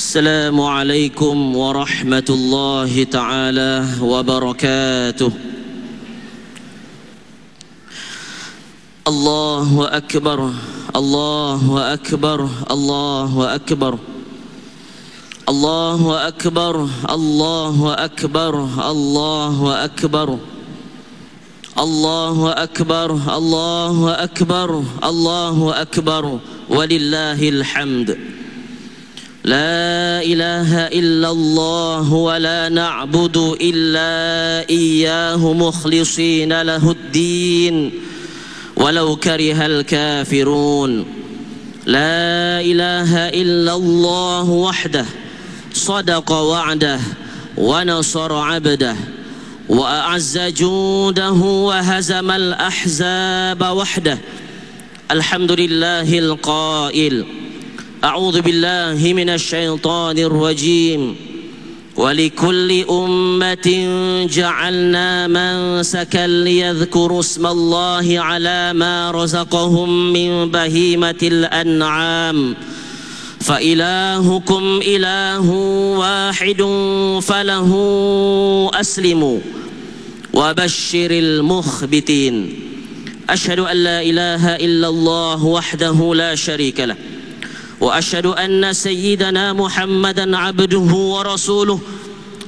السلام عليكم ورحمة الله تعالى وبركاته. الله أكبر الله أكبر الله أكبر الله أكبر الله أكبر الله أكبر الله أكبر الله أكبر الله أكبر ولله الحمد. لا إله إلا الله ولا نعبد إلا إياه مخلصين له الدين ولو كره الكافرون. لا إله إلا الله وحده صدق وعده ونصر عبده وأعز جوده وهزم الأحزاب وحده. الحمد لله القائل: أعوذ بالله من الشيطان الرجيم. ولكل أمة جعلنا منسكا ليذكروا اسم الله على ما رزقهم من بهيمة الأنعام فإلهكم إله واحد فله أسلموا وبشر المخبتين. أشهد أن لا إله إلا الله وحده لا شريك له، وأشهد أن سيدنا محمدًا عبده ورسوله